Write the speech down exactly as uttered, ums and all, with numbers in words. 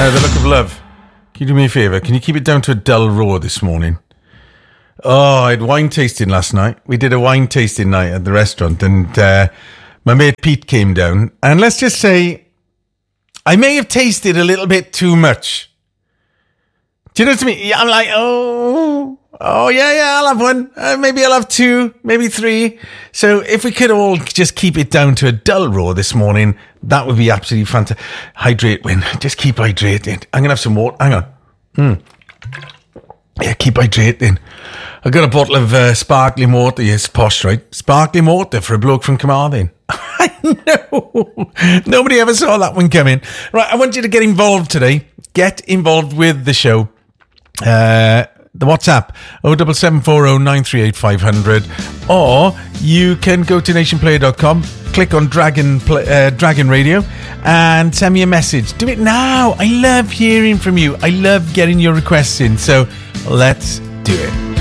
Uh, the Look of Love. Can you do me a favour? Can you keep it down to a dull roar this morning? Oh, I had wine tasting last night. We did a wine tasting night at the restaurant, and uh, my mate Pete came down. And let's just say, I may have tasted a little bit too much. Do you know what I mean? I'm like, oh, oh yeah, yeah, I'll have one. Uh, maybe I'll have two, maybe three. So if we could all just keep it down to a dull roar this morning, that would be absolutely fantastic. Hydrate, Win. Just keep hydrating. I'm going to have some water. Hang on. Mm. Yeah, keep hydrating. I got a bottle of uh, sparkling water. Yes, posh, right? Sparkling water for a bloke from Carmarthen. I know. Nobody ever saw that one coming. Right, I want you to get involved today. Get involved with the show. Uh, the WhatsApp, oh seven seven four oh nine three eight five hundred. Or you can go to nation player dot com, click on Dragon Play, uh, Dragon Radio, and send me a message. Do it now. I love hearing from you. I love getting your requests in. So let's do it.